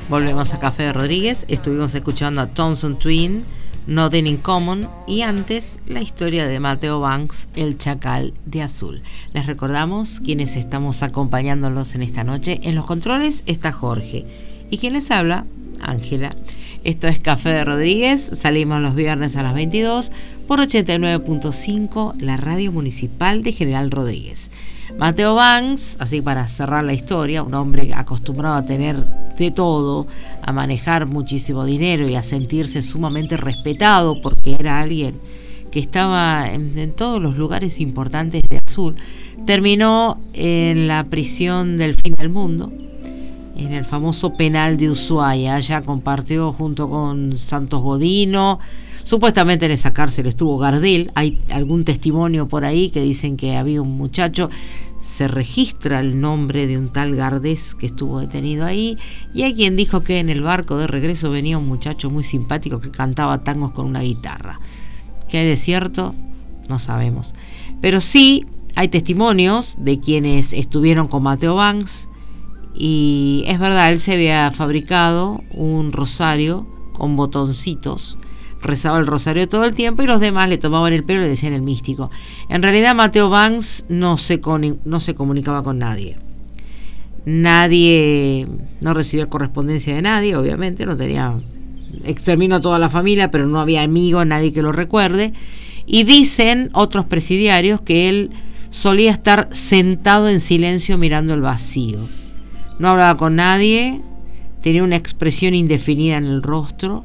Volvemos a Café de Rodríguez. Estuvimos escuchando a Thompson Twin, Nothing in Common, y antes la historia de Matteo Banks, El Chacal de Azul. Les recordamos quienes estamos acompañándolos en esta noche. En los controles está Jorge y quien les habla, Ángela. Esto es Café de Rodríguez. Salimos los viernes a las 22 por 89.5, la radio municipal de General Rodríguez. Matteo Banks, así para cerrar la historia, un hombre acostumbrado a tener de todo, a manejar muchísimo dinero y a sentirse sumamente respetado porque era alguien que estaba en todos los lugares importantes de Azul, terminó en la prisión del fin del mundo, en el famoso penal de Ushuaia. Allá compartió junto con Santos Godino. Supuestamente en esa cárcel estuvo Gardel. Hay algún testimonio por ahí que dicen que había un muchacho. Se registra el nombre de un tal Gardés que estuvo detenido ahí. Y hay quien dijo que en el barco de regreso venía un muchacho muy simpático que cantaba tangos con una guitarra. ¿Qué hay de cierto? No sabemos. Pero sí hay testimonios de quienes estuvieron con Matteo Banks. Y es verdad, él se había fabricado un rosario con botoncitos. Rezaba el rosario todo el tiempo y los demás le tomaban el pelo y le decían el místico. En realidad Matteo Banks no se comunicaba con nadie. Nadie, no recibía correspondencia de nadie, obviamente, no tenía, exterminó toda la familia, pero no había amigos, nadie que lo recuerde. Y dicen otros presidiarios que él solía estar sentado en silencio mirando el vacío. No hablaba con nadie, tenía una expresión indefinida en el rostro.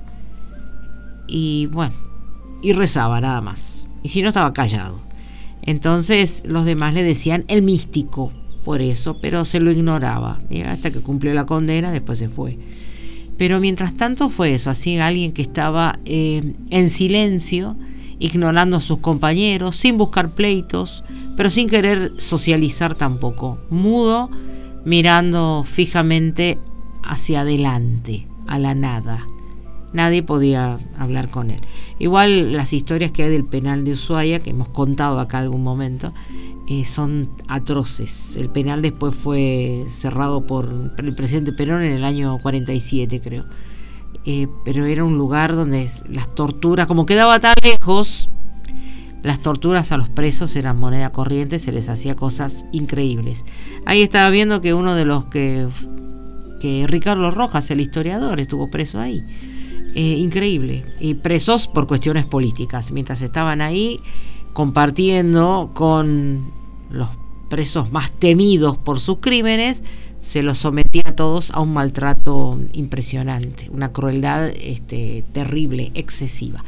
Y bueno, y rezaba nada más. Y si no, estaba callado. Entonces los demás le decían el místico por eso, pero se lo ignoraba. Y hasta que cumplió la condena, después se fue. Pero mientras tanto fue eso, así alguien que estaba en silencio, ignorando a sus compañeros, sin buscar pleitos, pero sin querer socializar tampoco. Mudo, mirando fijamente hacia adelante, a la nada. Nadie podía hablar con él. Igual las historias que hay del penal de Ushuaia, que hemos contado acá algún momento, son atroces. El penal después fue cerrado por el presidente Perón en el año 47, creo. Pero era un lugar donde las torturas, como quedaba tan lejos, las torturas a los presos eran moneda corriente, se les hacía cosas increíbles. Ahí estaba viendo que uno de los que Ricardo Rojas, el historiador, estuvo preso ahí. Increíble, y presos por cuestiones políticas. Mientras estaban ahí compartiendo con los presos más temidos por sus crímenes, se los sometía a todos a un maltrato impresionante, una crueldad terrible, excesiva.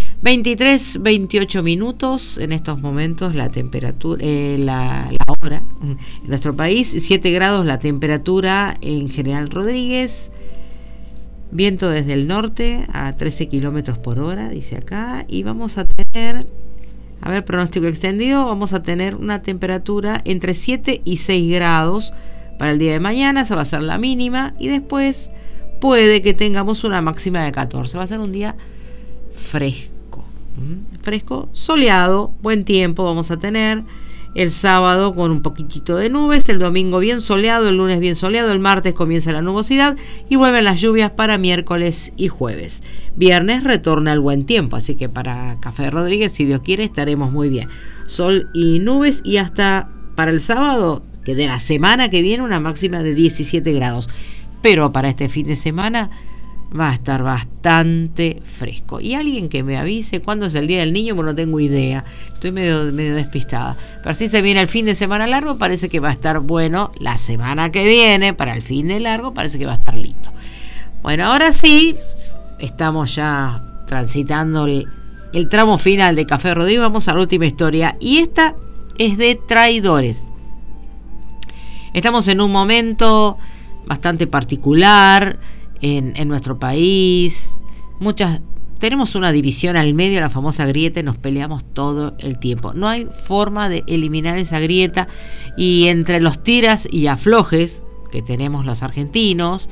23-28 minutos en estos momentos la temperatura, la hora en nuestro país, 7 grados la temperatura en General Rodríguez. Viento desde el norte a 13 kilómetros por hora, dice acá. Y vamos a tener, pronóstico extendido, vamos a tener una temperatura entre 7 y 6 grados para el día de mañana. Esa va a ser la mínima. Y después puede que tengamos una máxima de 14. Va a ser un día fresco. Fresco, soleado, buen tiempo vamos a tener. El sábado con un poquitito de nubes, el domingo bien soleado, el lunes bien soleado, el martes comienza la nubosidad y vuelven las lluvias para miércoles y jueves. Viernes retorna el buen tiempo, así que para Café de Rodríguez, si Dios quiere, estaremos muy bien. Sol y nubes, y hasta para el sábado, que de la semana que viene, una máxima de 17 grados. Pero para este fin de semana va a estar bastante fresco. Y alguien que me avise cuándo es el Día del Niño, porque no tengo idea. Estoy medio despistada. Pero si se viene el fin de semana largo, parece que va a estar bueno. La semana que viene, para el fin de largo, parece que va a estar lindo. Bueno, ahora sí, estamos ya transitando el tramo final de Café Rodríguez. Vamos a la última historia. Y esta es de traidores. Estamos en un momento bastante particular en nuestro país. Tenemos una división al medio, la famosa grieta, y nos peleamos todo el tiempo. No hay forma de eliminar esa grieta, y entre los tiras y aflojes que tenemos los argentinos,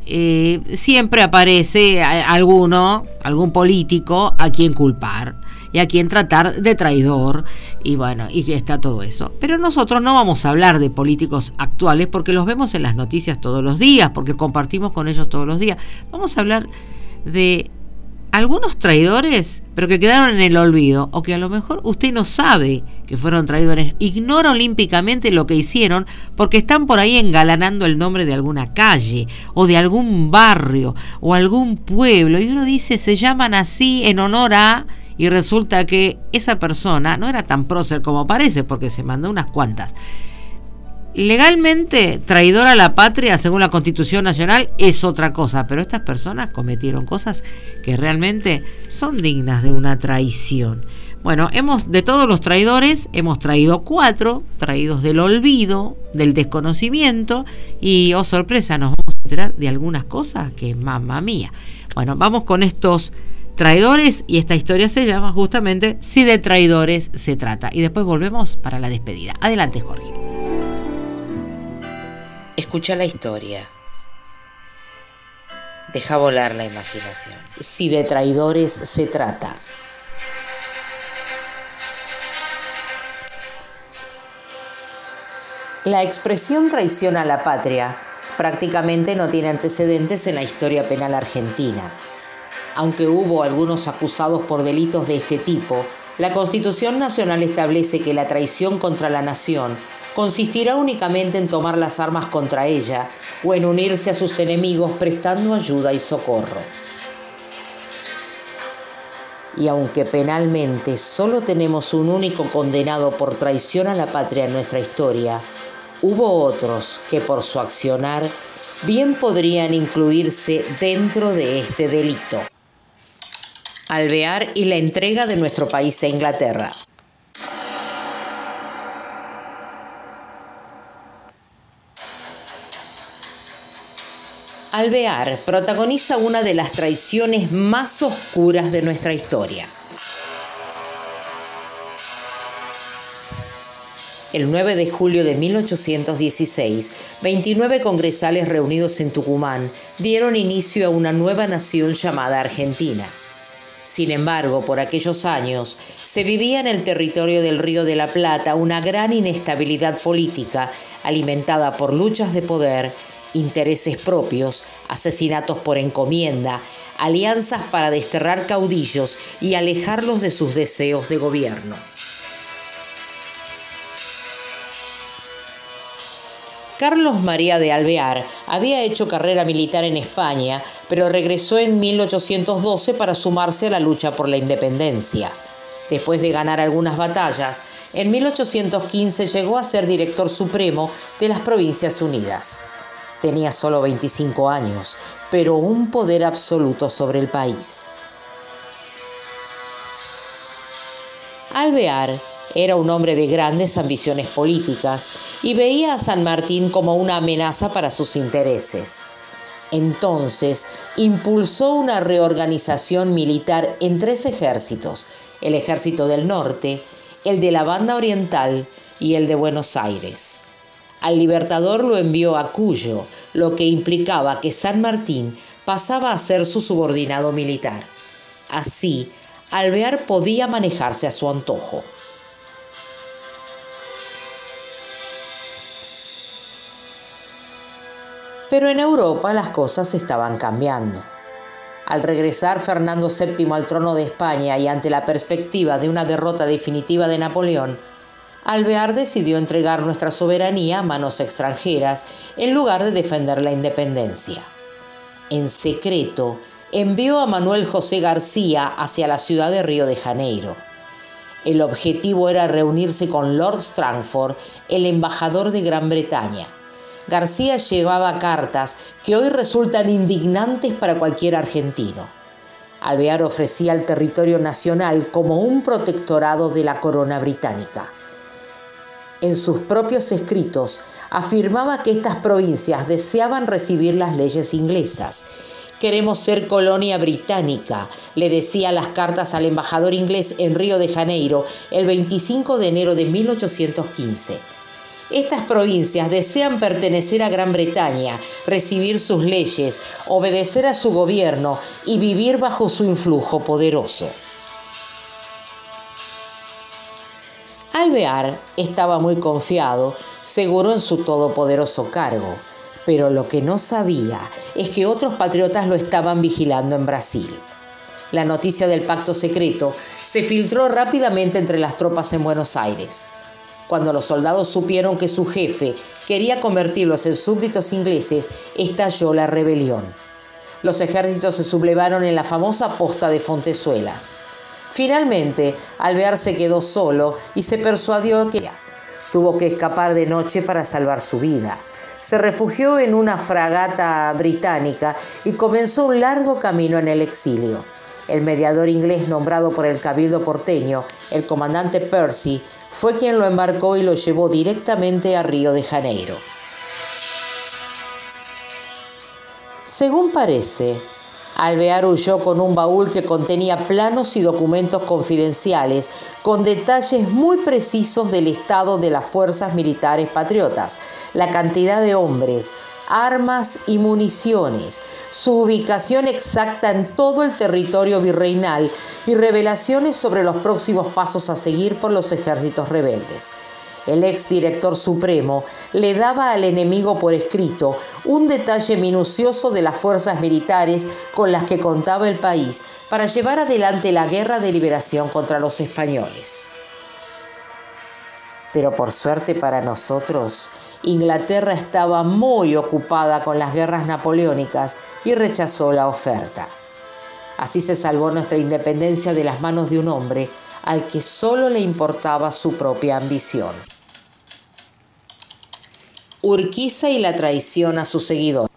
siempre aparece algún político a quien culpar. y a quién tratar de traidor, y bueno, y está todo eso. Pero nosotros no vamos a hablar de políticos actuales porque los vemos en las noticias todos los días, porque compartimos con ellos todos los días. Vamos a hablar de algunos traidores, pero que quedaron en el olvido, o que a lo mejor usted no sabe que fueron traidores, ignora olímpicamente lo que hicieron porque están por ahí engalanando el nombre de alguna calle o de algún barrio o algún pueblo, y uno dice, se llaman así en honor a, y resulta que esa persona no era tan prócer como parece porque se mandó unas cuantas. Legalmente, traidor a la patria, según la Constitución Nacional, es otra cosa, pero estas personas cometieron cosas que realmente son dignas de una traición. Bueno, de todos los traidores, hemos traído 4, traídos del olvido, del desconocimiento, y, oh sorpresa, nos vamos a enterar de algunas cosas que, mamma mía. Bueno, vamos con estos traidores, y esta historia se llama justamente Si de traidores se trata. Y después volvemos para la despedida. Adelante, Jorge. Escucha la historia. Deja volar la imaginación. Si de traidores se trata. La expresión traición a la patria prácticamente no tiene antecedentes en la historia penal argentina. Aunque hubo algunos acusados por delitos de este tipo, la Constitución Nacional establece que la traición contra la nación consistirá únicamente en tomar las armas contra ella o en unirse a sus enemigos prestando ayuda y socorro. Y aunque penalmente solo tenemos un único condenado por traición a la patria en nuestra historia, hubo otros que por su accionar bien podrían incluirse dentro de este delito. Alvear y la entrega de nuestro país a Inglaterra. Alvear protagoniza una de las traiciones más oscuras de nuestra historia. El 9 de julio de 1816, 29 congresales reunidos en Tucumán dieron inicio a una nueva nación llamada Argentina. Sin embargo, por aquellos años, se vivía en el territorio del Río de la Plata una gran inestabilidad política alimentada por luchas de poder, intereses propios, asesinatos por encomienda, alianzas para desterrar caudillos y alejarlos de sus deseos de gobierno. Carlos María de Alvear había hecho carrera militar en España, pero regresó en 1812 para sumarse a la lucha por la independencia. Después de ganar algunas batallas, en 1815 llegó a ser director supremo de las Provincias Unidas. Tenía solo 25 años, pero un poder absoluto sobre el país. Alvear era un hombre de grandes ambiciones políticas y veía a San Martín como una amenaza para sus intereses. Entonces, impulsó una reorganización militar en 3 ejércitos: el Ejército del Norte, el de la Banda Oriental y el de Buenos Aires. Al Libertador lo envió a Cuyo, lo que implicaba que San Martín pasaba a ser su subordinado militar. Así, Alvear podía manejarse a su antojo. Pero en Europa las cosas estaban cambiando. Al regresar Fernando VII al trono de España y ante la perspectiva de una derrota definitiva de Napoleón, Alvear decidió entregar nuestra soberanía a manos extranjeras en lugar de defender la independencia. En secreto, envió a Manuel José García hacia la ciudad de Río de Janeiro. El objetivo era reunirse con Lord Strangford, el embajador de Gran Bretaña. García llevaba cartas que hoy resultan indignantes para cualquier argentino. Alvear ofrecía el territorio nacional como un protectorado de la corona británica. En sus propios escritos afirmaba que estas provincias deseaban recibir las leyes inglesas. «Queremos ser colonia británica», le decía las cartas al embajador inglés en Río de Janeiro el 25 de enero de 1815. Estas provincias desean pertenecer a Gran Bretaña, recibir sus leyes, obedecer a su gobierno y vivir bajo su influjo poderoso. Alvear estaba muy confiado, seguro en su todopoderoso cargo, pero lo que no sabía es que otros patriotas lo estaban vigilando en Brasil. La noticia del pacto secreto se filtró rápidamente entre las tropas en Buenos Aires. Cuando los soldados supieron que su jefe quería convertirlos en súbditos ingleses, estalló la rebelión. Los ejércitos se sublevaron en la famosa posta de Fontezuelas. Finalmente, Alvear se quedó solo y se persuadió que tuvo que escapar de noche para salvar su vida. Se refugió en una fragata británica y comenzó un largo camino en el exilio. El mediador inglés nombrado por el cabildo porteño, el comandante Percy, fue quien lo embarcó y lo llevó directamente a Río de Janeiro. Según parece, Alvear huyó con un baúl que contenía planos y documentos confidenciales con detalles muy precisos del estado de las fuerzas militares patriotas, la cantidad de hombres, armas y municiones, su ubicación exacta en todo el territorio virreinal y revelaciones sobre los próximos pasos a seguir por los ejércitos rebeldes. El exdirector supremo le daba al enemigo por escrito un detalle minucioso de las fuerzas militares con las que contaba el país para llevar adelante la guerra de liberación contra los españoles. Pero por suerte para nosotros, Inglaterra estaba muy ocupada con las guerras napoleónicas y rechazó la oferta. Así se salvó nuestra independencia de las manos de un hombre al que solo le importaba su propia ambición. Urquiza y la traición a sus seguidores.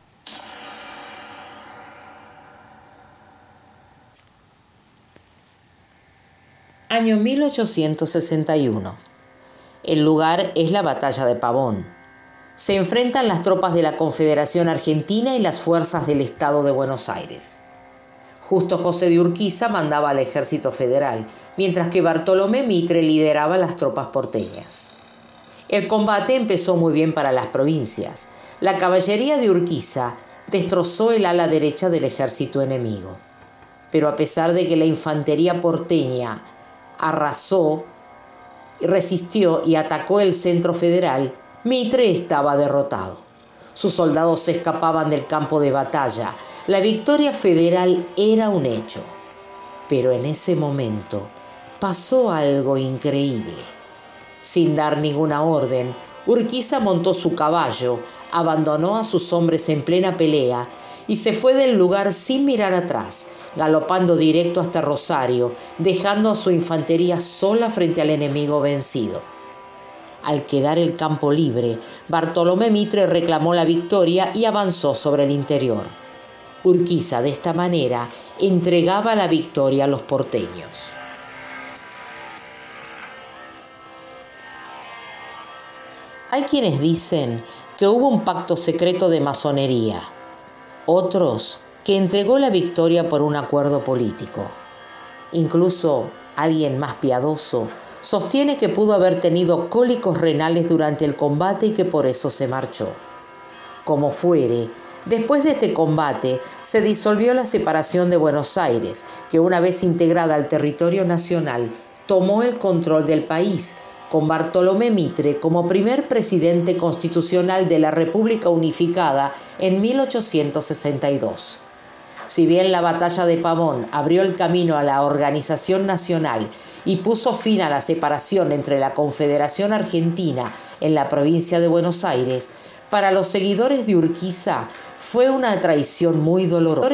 Año 1861. El lugar es la batalla de Pavón. Se enfrentan las tropas de la Confederación Argentina y las fuerzas del Estado de Buenos Aires. Justo José de Urquiza mandaba al ejército federal, mientras que Bartolomé Mitre lideraba las tropas porteñas. El combate empezó muy bien para las provincias. La caballería de Urquiza destrozó el ala derecha del ejército enemigo. Pero a pesar de que la infantería porteña arrasó, resistió y atacó el centro federal, Mitre estaba derrotado. Sus soldados se escapaban del campo de batalla. La victoria federal era un hecho. Pero en ese momento pasó algo increíble. Sin dar ninguna orden, Urquiza montó su caballo, abandonó a sus hombres en plena pelea y se fue del lugar sin mirar atrás, galopando directo hasta Rosario, dejando a su infantería sola frente al enemigo vencido. Al quedar el campo libre, Bartolomé Mitre reclamó la victoria y avanzó sobre el interior. Urquiza, de esta manera, entregaba la victoria a los porteños. Hay quienes dicen que hubo un pacto secreto de masonería, otros que entregó la victoria por un acuerdo político. Incluso alguien más piadoso sostiene que pudo haber tenido cólicos renales durante el combate y que por eso se marchó. Como fuere, después de este combate se disolvió la separación de Buenos Aires, que una vez integrada al territorio nacional, tomó el control del país, con Bartolomé Mitre como primer presidente constitucional de la República Unificada en 1862. Si bien la batalla de Pavón abrió el camino a la organización nacional y puso fin a la separación entre la Confederación Argentina en la provincia de Buenos Aires, para los seguidores de Urquiza fue una traición muy dolorosa.